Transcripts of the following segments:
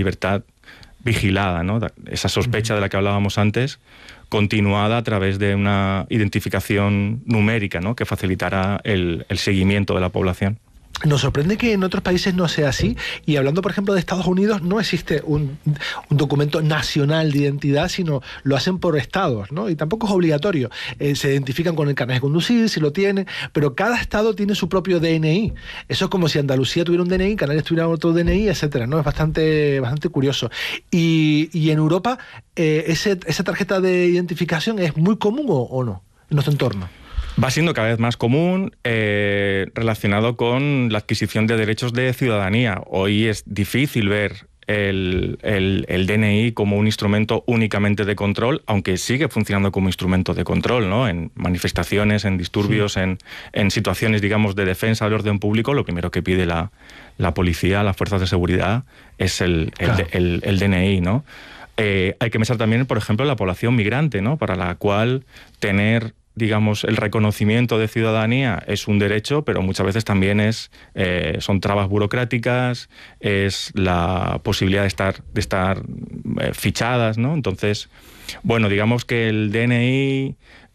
libertad vigilada, ¿no? Esa sospecha de la que hablábamos antes, continuada a través de una identificación numérica, ¿no? Que facilitará el seguimiento de la población. Nos sorprende que en otros países no sea así, y hablando por ejemplo de Estados Unidos, no existe un documento nacional de identidad, sino lo hacen por estados, ¿no? Y tampoco es obligatorio. Se identifican con el carnet de conducir, si lo tienen, pero cada estado tiene su propio DNI. Eso es como si Andalucía tuviera un DNI, Canarias tuviera otro DNI, etcétera, ¿no? Es bastante curioso. Y en Europa, esa tarjeta de identificación es muy común o no en nuestro entorno. Va siendo cada vez más común, relacionado con la adquisición de derechos de ciudadanía. Hoy es difícil ver el DNI como un instrumento únicamente de control, aunque sigue funcionando como instrumento de control, ¿no? En manifestaciones, en disturbios, sí. en situaciones, digamos, de defensa del orden público, lo primero que pide la policía, las fuerzas de seguridad, es el DNI, ¿no? Hay que pensar también, por ejemplo, en la población migrante, ¿no? Para la cual tener, digamos, el reconocimiento de ciudadanía es un derecho, pero muchas veces también son trabas burocráticas, es la posibilidad de estar fichadas, ¿no? Entonces, bueno, digamos que el DNI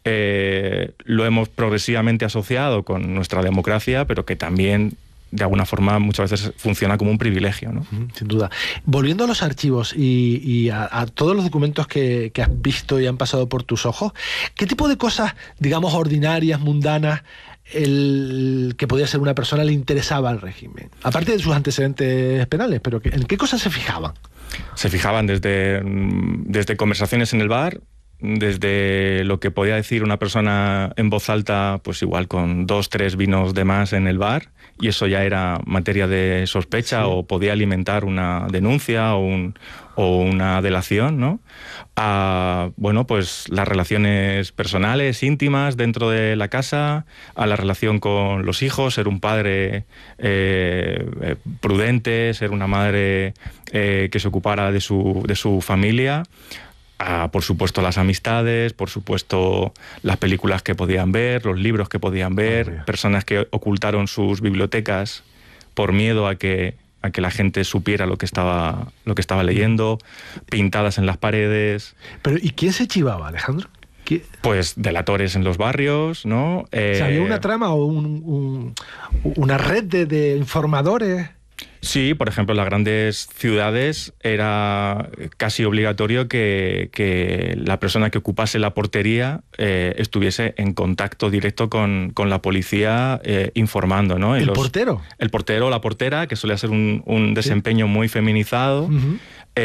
lo hemos progresivamente asociado con nuestra democracia, pero que también de alguna forma muchas veces funciona como un privilegio, ¿no? Sin duda. Volviendo a los archivos y a todos los documentos que has visto y han pasado por tus ojos, ¿qué tipo de cosas, digamos, ordinarias, mundanas, que podía ser una persona le interesaba al régimen? Aparte de sus antecedentes penales, pero ¿en qué cosas se fijaban? Se fijaban desde conversaciones en el bar, desde lo que podía decir una persona en voz alta, pues igual con 2, 3 vinos de más en el bar, y eso ya era materia de sospecha, sí. O podía alimentar una denuncia o una delación, ¿no? Bueno, pues las relaciones personales, íntimas dentro de la casa, a la relación con los hijos, ser un padre prudente, ser una madre que se ocupara de su familia. Por supuesto las amistades, por supuesto las películas que podían ver, los libros que podían ver, personas que ocultaron sus bibliotecas por miedo a que la gente supiera lo que estaba leyendo, pintadas en las paredes. Pero ¿y quién se chivaba, Alejandro? Pues delatores en los barrios, ¿no? O sea, ¿había una trama o una red de informadores? Sí, por ejemplo, en las grandes ciudades era casi obligatorio que la persona que ocupase la portería estuviese en contacto directo con la policía informando, ¿no? ¿El portero? El portero o la portera, que solía ser un desempeño muy feminizado. Uh-huh.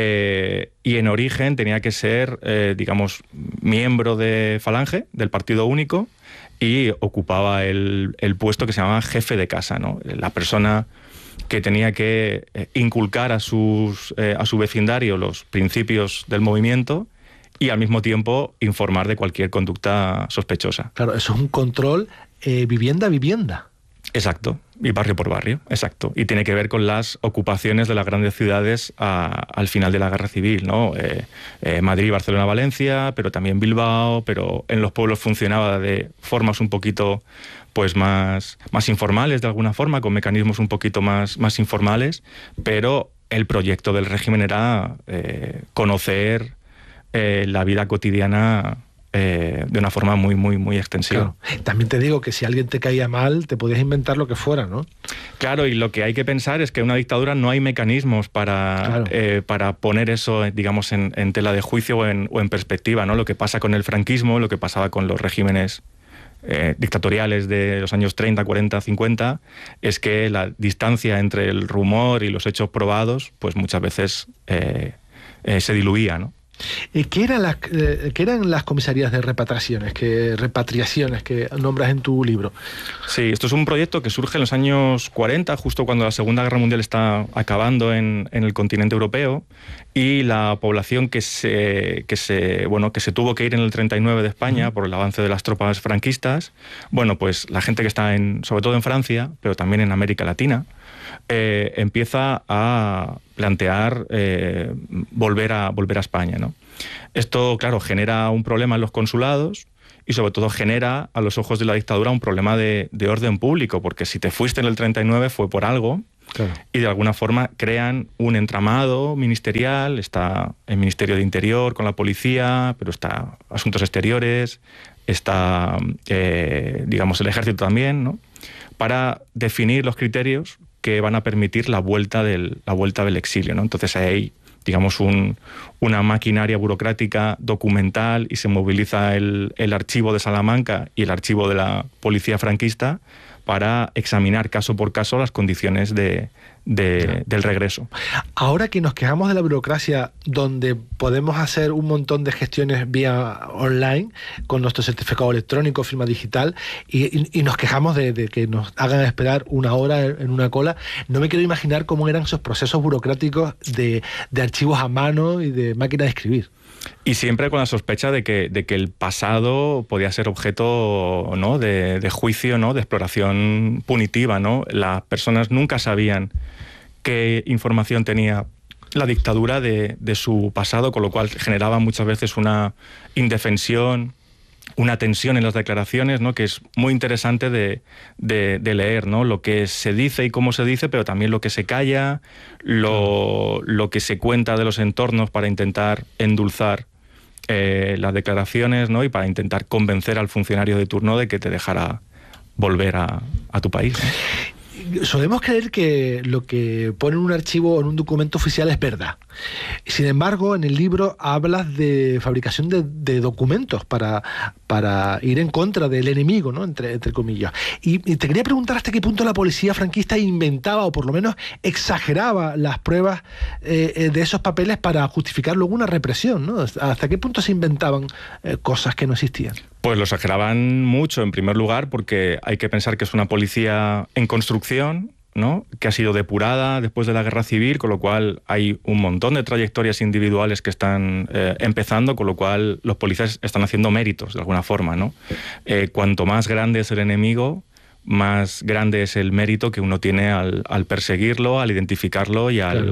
Y en origen tenía que ser, digamos, miembro de Falange, del Partido Único, y ocupaba el puesto que se llamaba jefe de casa, ¿no? La persona que tenía que inculcar a su vecindario los principios del movimiento y al mismo tiempo informar de cualquier conducta sospechosa. Claro, eso es un control vivienda a vivienda. Exacto, y barrio por barrio, exacto. Y tiene que ver con las ocupaciones de las grandes ciudades al final de la Guerra Civil, ¿no? Madrid, Barcelona, Valencia, pero también Bilbao, pero en los pueblos funcionaba de formas un poquito pues más informales de alguna forma, con mecanismos un poquito más informales, pero el proyecto del régimen era conocer la vida cotidiana de una forma muy, muy, muy extensiva. Claro. También te digo que si alguien te caía mal, te podías inventar lo que fuera, ¿no? Claro, y lo que hay que pensar es que en una dictadura no hay mecanismos para poner eso, digamos, en tela de juicio o en perspectiva, ¿no? Lo que pasa con el franquismo, lo que pasaba con los regímenes dictatoriales de los años 30, 40, 50, es que la distancia entre el rumor y los hechos probados, pues muchas veces se diluía, ¿no? ¿Qué eran las comisarías de repatriaciones que nombras en tu libro? Sí, esto es un proyecto que surge en los años 40, justo cuando la Segunda Guerra Mundial está acabando en el continente europeo, y la población que se tuvo que ir en el 39 de España por el avance de las tropas franquistas, bueno, pues la gente que está sobre todo en Francia, pero también en América Latina, empieza a plantear volver a España, ¿no? Esto, claro, genera un problema en los consulados y sobre todo genera a los ojos de la dictadura un problema de orden público, porque si te fuiste en el 39 fue por algo Claro. Y de alguna forma crean un entramado ministerial, está el Ministerio de Interior con la policía, pero está Asuntos Exteriores, está, digamos, el Ejército también, ¿no? Para definir los criterios que van a permitir la vuelta del exilio, ¿no? Entonces hay, digamos, una maquinaria burocrática documental y se moviliza el archivo de Salamanca y el archivo de la policía franquista para examinar caso por caso las condiciones del regreso. Ahora que nos quejamos de la burocracia, donde podemos hacer un montón de gestiones vía online, con nuestro certificado electrónico, firma digital, y nos quejamos de que nos hagan esperar una hora en una cola, no me quiero imaginar cómo eran esos procesos burocráticos de archivos a mano y de máquina de escribir. Y siempre con la sospecha de que el pasado podía ser objeto, ¿no?, de juicio, ¿no?, de exploración punitiva, ¿no? Las personas nunca sabían qué información tenía la dictadura de su pasado, con lo cual generaba muchas veces una indefensión, una tensión en las declaraciones, ¿no?, que es muy interesante de leer, ¿no? Lo que se dice y cómo se dice, pero también lo que se calla, lo que se cuenta de los entornos para intentar endulzar las declaraciones, ¿no?, y para intentar convencer al funcionario de turno de que te dejara volver a tu país, ¿no? Solemos creer que lo que pone en un archivo o en un documento oficial es verdad. Sin embargo, en el libro hablas de fabricación de documentos para ir en contra del enemigo, ¿no?, entre comillas. Y te quería preguntar hasta qué punto la policía franquista inventaba, o por lo menos exageraba, las pruebas de esos papeles para justificar luego una represión, ¿no? ¿Hasta qué punto se inventaban cosas que no existían? Pues lo exageraban mucho, en primer lugar, porque hay que pensar que es una policía en construcción, ¿no?, que ha sido depurada después de la Guerra Civil, con lo cual hay un montón de trayectorias individuales que están empezando, con lo cual los policías están haciendo méritos, de alguna forma, ¿no? Cuanto más grande es el enemigo, más grande es el mérito que uno tiene al perseguirlo, al identificarlo y al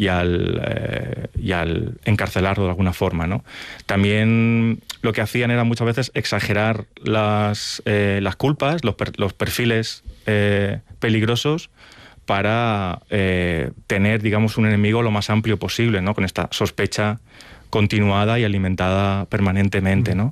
encarcelarlo de alguna forma, ¿no? También lo que hacían era muchas veces exagerar las culpas, los perfiles peligrosos, para tener, digamos, un enemigo lo más amplio posible, ¿no?, con esta sospecha continuada y alimentada permanentemente, ¿no?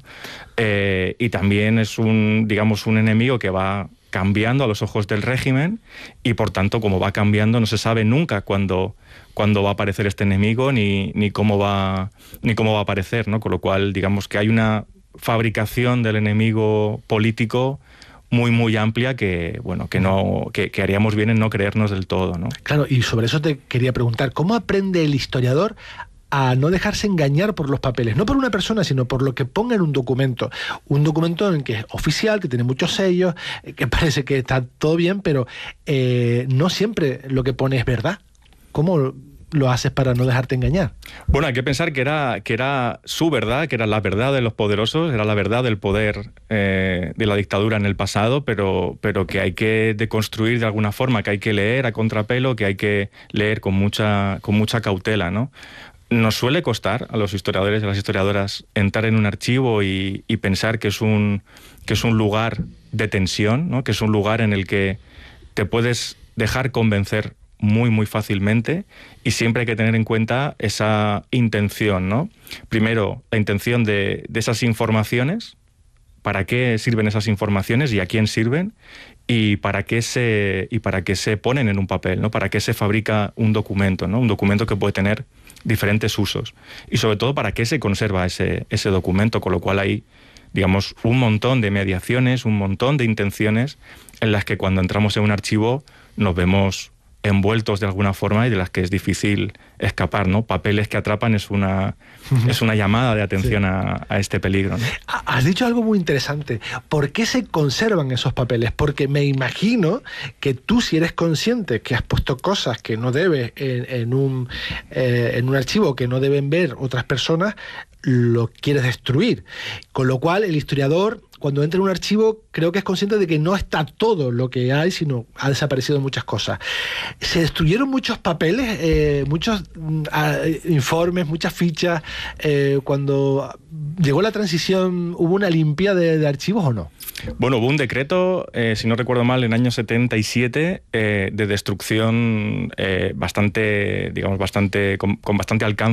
Y también es un enemigo que va cambiando a los ojos del régimen, y por tanto, como va cambiando, no se sabe nunca cuándo va a aparecer este enemigo ni cómo va a aparecer, ¿no? Con lo cual, digamos que hay una fabricación del enemigo político muy, muy amplia que haríamos bien en no creernos del todo, ¿no? Claro, y sobre eso te quería preguntar, ¿cómo aprende el historiador a no dejarse engañar por los papeles? No por una persona, sino por lo que ponga en un documento. Un documento en que es oficial, que tiene muchos sellos, que parece que está todo bien, pero no siempre lo que pone es verdad. ¿Cómo lo haces para no dejarte engañar? Bueno, hay que pensar que era su verdad, que era la verdad de los poderosos, era la verdad del poder de la dictadura en el pasado, pero que hay que deconstruir de alguna forma, que hay que leer a contrapelo, que hay que leer con mucha cautela, ¿no? Nos suele costar a los historiadores y a las historiadoras entrar en un archivo y pensar que es un lugar de tensión, ¿no?, que es un lugar en el que te puedes dejar convencer muy, muy fácilmente, y siempre hay que tener en cuenta esa intención, ¿no? Primero, la intención de esas informaciones, para qué sirven esas informaciones y a quién sirven, y para qué se ponen en un papel, ¿no? Para qué se fabrica un documento, ¿no? Un documento que puede tener diferentes usos. Y sobre todo, para qué se conserva ese documento, con lo cual hay, digamos, un montón de mediaciones, un montón de intenciones en las que cuando entramos en un archivo nos vemos envueltos de alguna forma y de las que es difícil escapar, ¿no? Papeles que atrapan es una llamada de atención, sí, a este peligro, ¿no? Has dicho algo muy interesante. ¿Por qué se conservan esos papeles? Porque me imagino que tú, si eres consciente que has puesto cosas que no debes en un archivo, que no deben ver otras personas, lo quieres destruir. Con lo cual, el historiador, cuando entra en un archivo, creo que es consciente de que no está todo lo que hay, sino ha desaparecido muchas cosas. Se destruyeron muchos papeles, muchos informes, muchas fichas. Cuando llegó la transición, ¿hubo una limpia de archivos o no? Bueno, hubo un decreto, si no recuerdo mal, en el año 77, de destrucción bastante, digamos, con bastante alcance